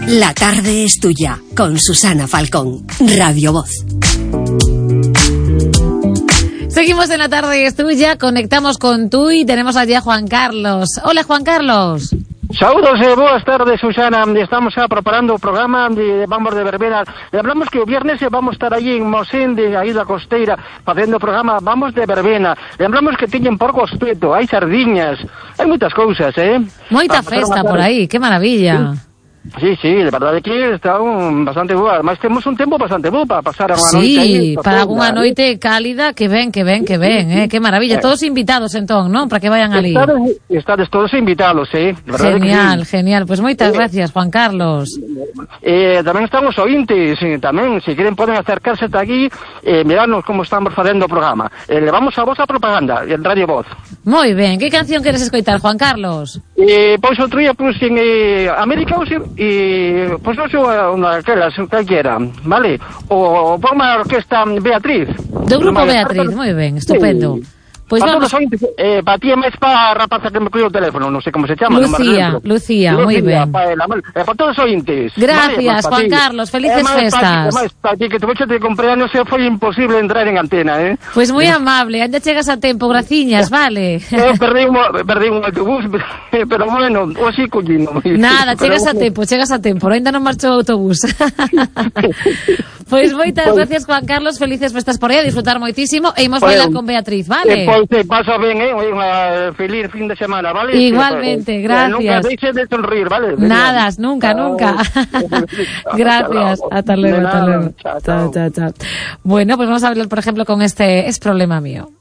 La tarde es tuya, con Susana Falcón, Radio Voz. Seguimos en La tarde es tuya, conectamos con tú y tenemos allí a Juan Carlos. Hola, Juan Carlos. Saúdos e boas tardes, Susana. Estamos xa preparando o programa vamos de verbena. Lembramos que o viernes vamos estar aí en Mosén, aí da Costeira, facendo o programa Vamos de verbena. Lembramos que teñen porco espeto, hai sardiñas, hai moitas cousas, Moita festa por aí, que maravilla. Sí, de verdade que está bastante boa. Mas temos un tempo bastante bo para pasar a unha noite aí. Sí, para unha noite cálida, que ven, que maravilla. Todos invitados, entón, non? Para que vayan ali. Estades todos invitados, Genial, sí. Genial. Pues moitas gracias, Juan Carlos. Tamén están os ointes, tamén, se queren poden acercarse ata aquí, mirarnos como estamos facendo o programa. Levamos a vosa propaganda en Radio Voz. Moi ben, que canción queres escoitar, Juan Carlos? Pois outro día puxen América e pois non sei unha daquelas, calquera, vale? O forma a orquesta Beatriz. Do grupo Beatriz, moi ben, estupendo. Sí. Pois vamos. Para ti é máis para a rapaza que me coiu o teléfono, non sei como se chama. Lucía, moi ben. Para todos os ointes. Gracias, Juan Carlos, felices festas. Para ti que tu fecha de cumpleaños foi imposible entrar en antena, Pois moi amable, ainda chegas a tempo, graciñas, vale. Perdí un autobús, pero bueno, o así collino. Nada, chegas a tempo, ainda non marchou o autobús. Pois moitas gracias, Juan Carlos, felices festas por aí, a disfrutar moitísimo e imos bailar con Beatriz, vale? Pasa ben, unha feliz fin de semana, vale? Igualmente, gracias. Nunca deixe de sonrir, vale? Nada, nunca. Gracias, hasta luego. Chao. Bueno, pues vamos a hablar, por ejemplo, con este Es problema mío.